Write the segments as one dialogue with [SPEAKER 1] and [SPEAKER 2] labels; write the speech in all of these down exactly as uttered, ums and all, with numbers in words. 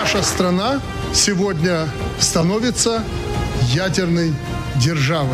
[SPEAKER 1] наша страна сегодня становится ядерной державой.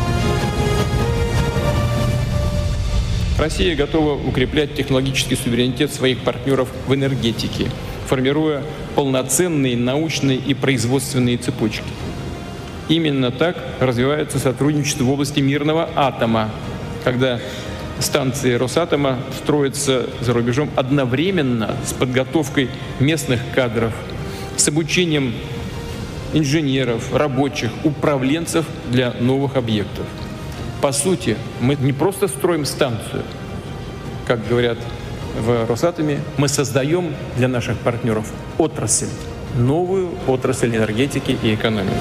[SPEAKER 2] Россия готова укреплять технологический суверенитет своих партнеров в энергетике, формируя полноценные научные и производственные цепочки. Именно так развивается сотрудничество в области мирного атома, когда станции Росатома строятся за рубежом одновременно с подготовкой местных кадров, с обучением инженеров, рабочих, управленцев для новых объектов. По сути, мы не просто строим станцию, как говорят в Росатоме, мы создаем для наших партнеров отрасль, новую отрасль энергетики и экономики.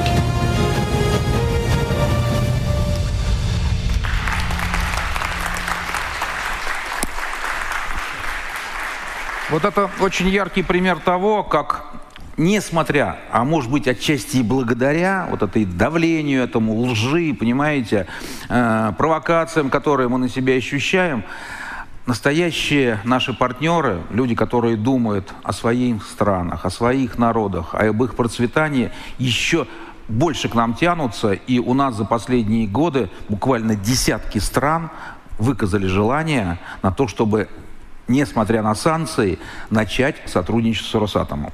[SPEAKER 3] Вот это очень яркий пример того, как, несмотря, а может быть отчасти и благодаря вот этой давлению, этому лжи, понимаете, э, провокациям, которые мы на себя ощущаем, настоящие наши партнеры, люди, которые думают о своих странах, о своих народах, об их процветании, еще больше к нам тянутся. И у нас за последние годы буквально десятки стран выказали желание на то, чтобы, несмотря на санкции, начать сотрудничество с Росатомом.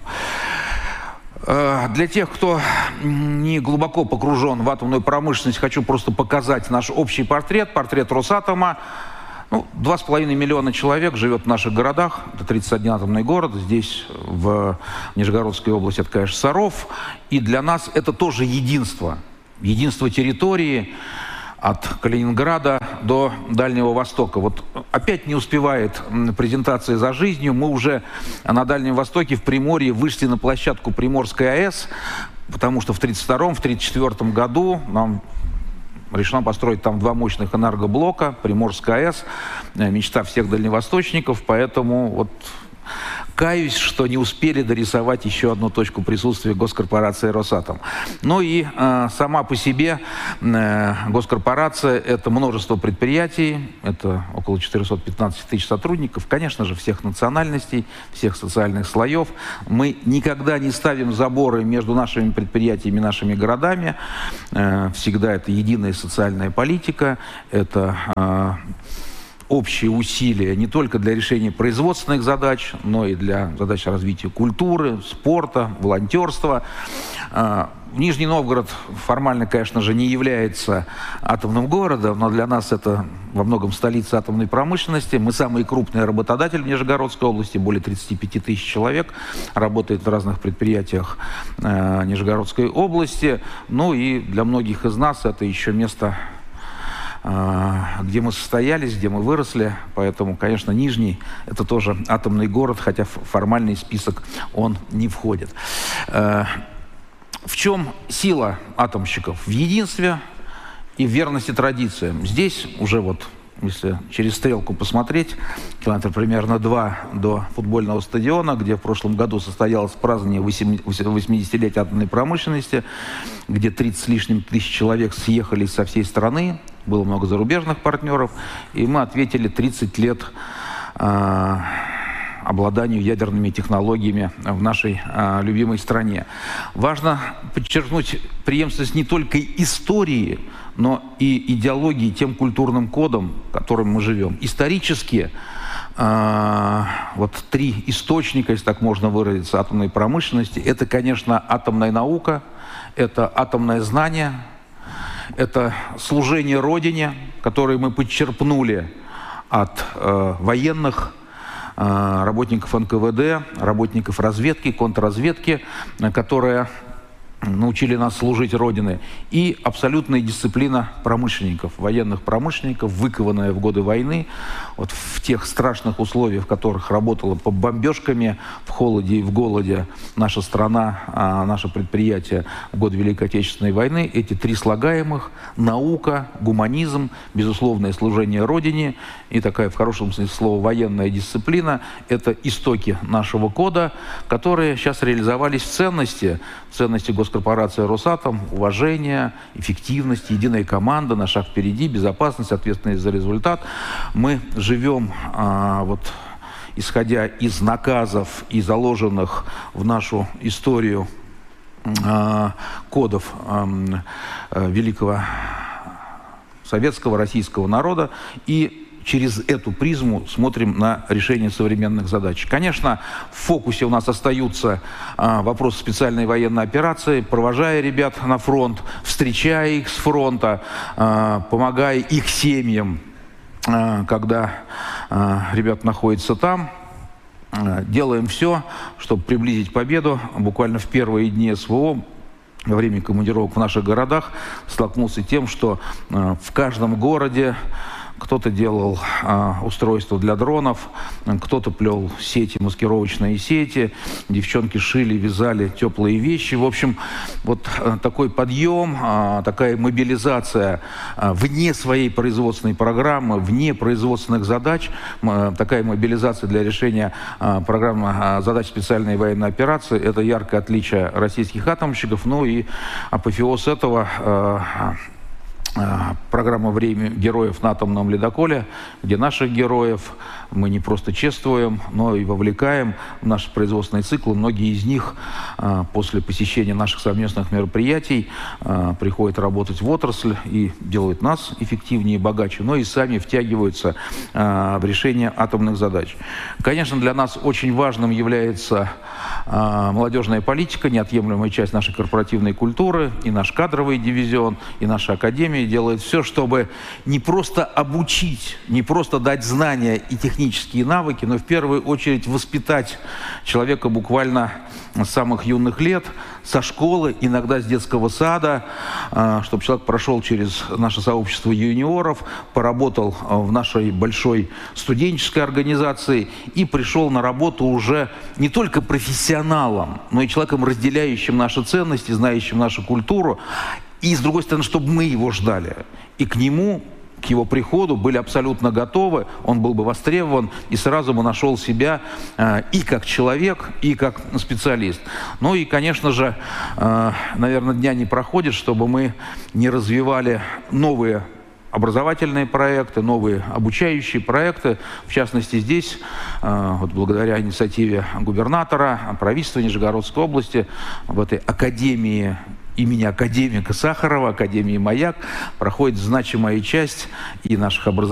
[SPEAKER 3] Для тех, кто не глубоко погружен в атомную промышленность, хочу просто показать наш общий портрет, портрет Росатома. Ну, два с половиной миллиона человек живет в наших городах. Это тридцать один атомный город. Здесь, в Нижегородской области, это, конечно, Саров. И для нас это тоже единство. Единство территории от Калининграда до Дальнего Востока. Вот опять не успевает презентация «За жизнью». Мы уже на Дальнем Востоке, в Приморье, вышли на площадку Приморской АЭС, потому что в тридцать втором, в тридцать четвёртом году нам решено построить там два мощных энергоблока, Приморская АЭС, мечта всех дальневосточников, поэтому вот каюсь, что не успели дорисовать еще одну точку присутствия госкорпорации «Росатом». Ну и э, сама по себе э, госкорпорация – это множество предприятий, это около четырёхсот пятнадцати тысяч сотрудников, конечно же, всех национальностей, всех социальных слоев. Мы никогда не ставим заборы между нашими предприятиями и нашими городами. Э, всегда это единая социальная политика, это Э, общие усилия не только для решения производственных задач, но и для задач развития культуры, спорта, волонтерства. Нижний Новгород формально, конечно же, не является атомным городом, но для нас это во многом столица атомной промышленности. Мы самый крупный работодатель в Нижегородской области, более тридцати пяти тысяч человек работает в разных предприятиях Нижегородской области. Ну и для многих из нас это еще место, где мы состоялись, где мы выросли. Поэтому, конечно, Нижний – это тоже атомный город, хотя в формальный список он не входит. В чем сила атомщиков? В единстве и в верности традициям. Здесь уже вот, если через стрелку посмотреть, километр примерно два до футбольного стадиона, где в прошлом году состоялось празднование восьмидесятилетия атомной промышленности, где тридцать с лишним тысяч человек съехались со всей страны, было много зарубежных партнеров, и мы ответили тридцать лет э, обладанию ядерными технологиями в нашей э, любимой стране. Важно подчеркнуть преемственность не только истории, но и идеологии, тем культурным кодом, которым мы живем. Исторически э, вот три источника, если так можно выразиться, атомной промышленности. Это, конечно, атомная наука, это атомное знание, это служение Родине, которое мы подчерпнули от э, военных, э, работников эн ка вэ дэ, работников разведки, контрразведки, э, которые научили нас служить Родине, и абсолютная дисциплина промышленников, военных промышленников, выкованная в годы войны, вот в тех страшных условиях, в которых работала под бомбежками, в холоде и в голоде наша страна, наше предприятие в годы Великой Отечественной войны. Эти три слагаемых – наука, гуманизм, безусловное служение Родине и такая, в хорошем смысле слова, военная дисциплина – это истоки нашего кода, которые сейчас реализовались в ценности, в ценности госкорпорации «Росатом», уважение, эффективность, единая команда, на шаг впереди, безопасность, ответственность за результат. Мы живем а, вот исходя из наказов и заложенных в нашу историю э, кодов э, э, великого советского, российского народа, и через эту призму смотрим на решение современных задач. Конечно, в фокусе у нас остаются а, вопросы специальной военной операции, провожая ребят на фронт, встречая их с фронта, а, помогая их семьям, а, когда а, ребят находятся там. А, делаем все, чтобы приблизить победу. Буквально в первые дни СВО, во время командировок в наших городах, столкнулся с тем, что а, в каждом городе кто-то делал а, устройства для дронов, кто-то плел сети, маскировочные сети, девчонки шили, вязали теплые вещи. В общем, вот а, такой подъем, а, такая мобилизация а, вне своей производственной программы, вне производственных задач, а, такая мобилизация для решения а, программы а, задач специальной военной операции, это яркое отличие российских атомщиков. Ну и апофеоз этого а, программа «Время героев на атомном ледоколе», где наших героев мы не просто чествуем, но и вовлекаем в наши производственные циклы. Многие из них после посещения наших совместных мероприятий приходят работать в отрасль и делают нас эффективнее и богаче, но и сами втягиваются в решение атомных задач. Конечно, для нас очень важным является молодежная политика, неотъемлемая часть нашей корпоративной культуры, и наш кадровый дивизион, и наша академия делает все, чтобы не просто обучить, не просто дать знания и технические навыки, но в первую очередь воспитать человека буквально с самых юных лет, со школы, иногда с детского сада, чтобы человек прошел через наше сообщество юниоров, поработал в нашей большой студенческой организации и пришел на работу уже не только профессионалом, но и человеком, разделяющим наши ценности, знающим нашу культуру. И, с другой стороны, чтобы мы его ждали. И к нему, к его приходу были абсолютно готовы, он был бы востребован, и сразу бы нашел себя э, и как человек, и как специалист. Ну и, конечно же, э, наверное, дня не проходит, чтобы мы не развивали новые образовательные проекты, новые обучающие проекты. В частности, здесь, э, вот благодаря инициативе губернатора, правительства Нижегородской области, в этой академии имени академика Сахарова, Академии «Маяк», проходит значимая часть и наших образовательных